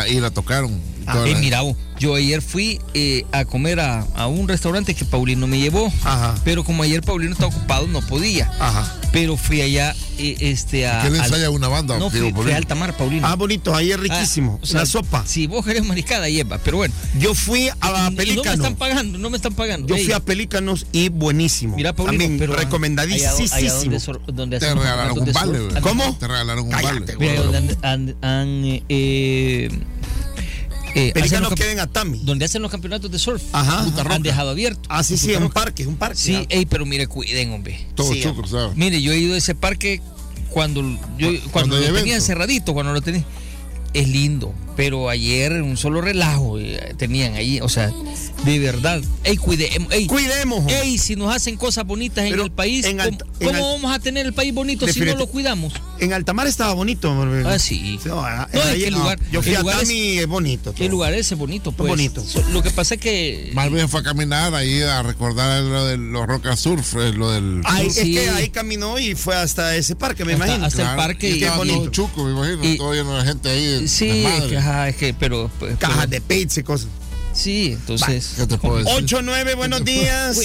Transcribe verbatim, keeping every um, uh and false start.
la, y la tocaron. Ah, eh, mira, yo ayer fui eh, a comer a, a un restaurante que Paulino me llevó. Ajá. Pero como ayer Paulino estaba ocupado, no podía. Ajá. Pero fui allá eh, este, a... ¿Qué le ensaya una banda? No, fui, fui a Altamar, Paulino. Ah, bonito, ahí es riquísimo. Ah, o sea, la sopa. Si vos querés mariscada, lleva, pero bueno. Yo fui a Pelícanos. No me están pagando, no me están pagando. Yo Ey. fui a Pelícanos y buenísimo. Mira, Paulino, también pero recomendadísimo. Allá, allá donde, donde te regalaron un vale, güey. ¿Cómo? Te regalaron un Cállate, vale. Mira, donde han... han eh, Eh, Pelícanos queda en Atami. Donde hacen los campeonatos de surf. Ajá. Han dejado abierto. Ah, sí, sí, es un parque, es un parque. Sí, ey, pero mire, cuiden, hombre. Todo sí, chucro, ¿sabes? Mire, yo he ido a ese parque cuando yo cuando, cuando lo tenía cerradito, cuando lo tenía. Es lindo, pero ayer un solo relajo eh, tenían ahí, o sea, de verdad. Ey, cuidemos, ey, cuidemos. Ey, si nos hacen cosas bonitas en pero el país, en Alta, ¿cómo, ¿cómo vamos a tener el país bonito si no lo cuidamos? En Altamar estaba bonito. Ah, sí. No, no, es que el lugar, yo fui el a lugar Tami, es, es bonito. Todo. El lugar ese es bonito, pues. Bonito. Lo que pasa es que... Más bien fue a caminar ahí a recordar lo de los Roca Surf, lo del... Ahí, surf. Es que ahí caminó y fue hasta ese parque, me hasta, imagino. Hasta claro. el parque. Y estaba todo chuco, me imagino. Y, todavía no hay gente ahí. Sí, es que, ajá, es que, pero... Pues, cajas pero, de pizza y cosas. Sí, entonces... ¿Qué te puedo decir? ocho nueve, buenos días.